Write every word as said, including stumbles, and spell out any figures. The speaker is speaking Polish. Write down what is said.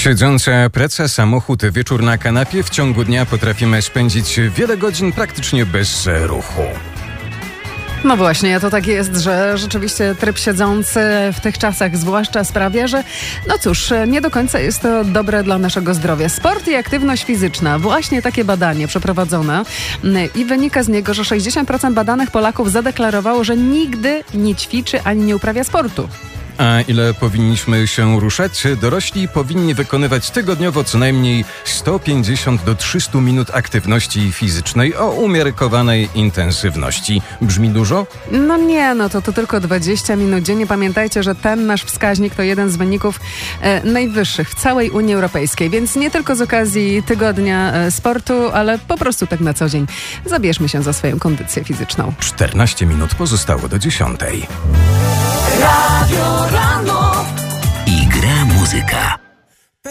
Siedząca praca, samochód, wieczór na kanapie. W ciągu dnia potrafimy spędzić wiele godzin praktycznie bez ruchu. No właśnie, to tak jest, że rzeczywiście tryb siedzący w tych czasach zwłaszcza sprawia, że no cóż, nie do końca jest to dobre dla naszego zdrowia. Sport i aktywność fizyczna. Właśnie takie badanie przeprowadzone i wynika z niego, że sześćdziesiąt procent badanych Polaków zadeklarowało, że nigdy nie ćwiczy ani nie uprawia sportu. A ile powinniśmy się ruszać? Dorośli powinni wykonywać tygodniowo co najmniej sto pięćdziesiąt do trzystu minut aktywności fizycznej o umiarkowanej intensywności. Brzmi dużo? No nie, no to, to tylko dwadzieścia minut dziennie. Pamiętajcie, że ten nasz wskaźnik to jeden z wyników e, najwyższych w całej Unii Europejskiej, więc nie tylko z okazji tygodnia e, sportu, ale po prostu tak na co dzień. Zabierzmy się za swoją kondycję fizyczną. czternaście minut pozostało do dziesiątej. Radio Rano. I gra muzyka.